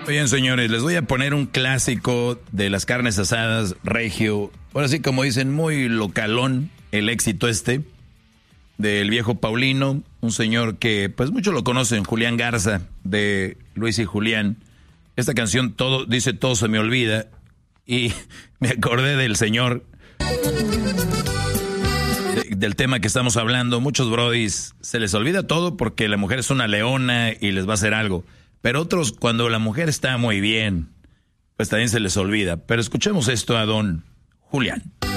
Bien, señores, les voy a poner un clásico de las carnes asadas, regio. Ahora sí, como dicen, muy localón, el éxito del viejo Paulino, un señor que pues muchos lo conocen, Julián Garza, de Luis y Julián. Esta canción dice todo se me olvida, y me acordé del señor, del tema que estamos hablando. Muchos brodis se les olvida todo porque la mujer es una leona y les va a hacer algo. Pero otros, cuando la mujer está muy bien, pues también se les olvida. Pero escuchemos esto a don Julián.